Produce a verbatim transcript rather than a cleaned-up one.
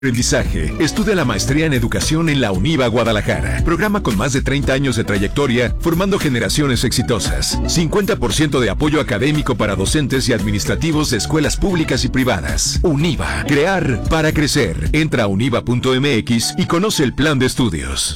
Aprendizaje. Estudia la maestría en educación en la UNIVA Guadalajara. Programa con más de treinta años de trayectoria, formando generaciones exitosas. cincuenta por ciento de apoyo académico para docentes y administrativos de escuelas públicas y privadas. UNIVA. Crear para crecer. Entra a univa punto m x y conoce el plan de estudios.